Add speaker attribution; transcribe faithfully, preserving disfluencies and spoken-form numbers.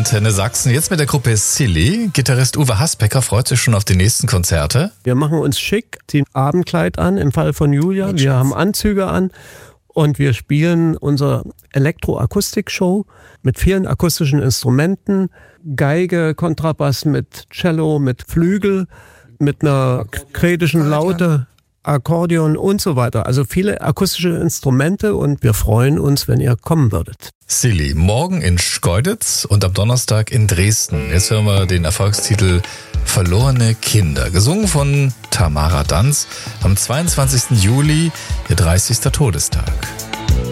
Speaker 1: Antenne Sachsen. Jetzt mit der Gruppe Silly. Gitarrist Uwe Hasbecker freut sich schon auf die nächsten Konzerte.
Speaker 2: Wir machen uns schick, ziehen Abendkleid an, im Fall von Julia. Wir haben Anzüge an und wir spielen unsere Elektroakustik-Show mit vielen akustischen Instrumenten. Geige, Kontrabass mit Cello, mit Flügel, mit einer kretischen Laute, Akkordeon und so weiter. Also viele akustische Instrumente und wir freuen uns, wenn ihr kommen würdet.
Speaker 1: Silly, morgen in Schkeuditz und am Donnerstag in Dresden. Jetzt hören wir den Erfolgstitel Verlorene Kinder, gesungen von Tamara Danz am zweiundzwanzigsten Juli, ihr dreißigsten Todestag.